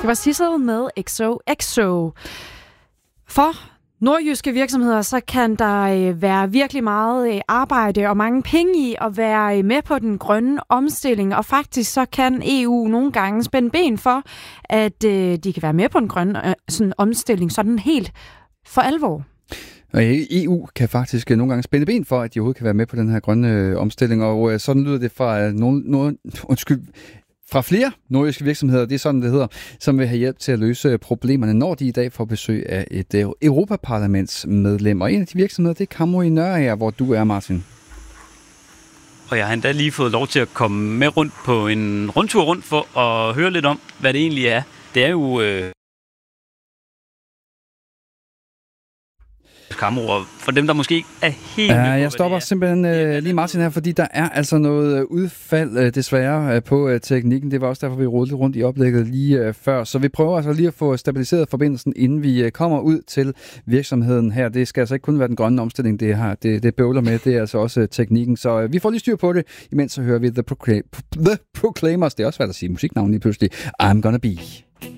Det var Sissel med XOXO. For nordjyske virksomheder, så kan der være virkelig meget arbejde og mange penge i at være med på den grønne omstilling, og faktisk så kan EU nogle gange spænde ben for, at de kan være med på den grønne sådan omstilling sådan helt for alvor. Og EU kan faktisk nogle gange spænde ben for, at de overhovedet kan være med på den her grønne omstilling, og sådan lyder det fra flere nordjyske virksomheder, det er sådan, det hedder, som vil have hjælp til at løse problemerne, når de i dag får besøg af et Europaparlamentsmedlem. Og en af de virksomheder, det er Kammo i Nørager, hvor du er, Martin. Og jeg har endda lige fået lov til at komme med rundt på en rundtur rundt for at høre lidt om, hvad det egentlig er. Det er jo Kammerup, for dem, der måske ikke er helt med på, jeg stopper simpelthen lige Martin her, fordi der er altså noget udfald desværre på teknikken. Det var også derfor, vi rullede rundt i oplægget lige før. Så vi prøver altså lige at få stabiliseret forbindelsen, inden vi kommer ud til virksomheden her. Det skal altså ikke kun være den grønne omstilling, det bøvler med. Det er altså også teknikken. Så vi får lige styr på det. Imens så hører vi The Proclaimers. Det er også svært at sige musiknavn lige pludselig. I'm Gonna Be.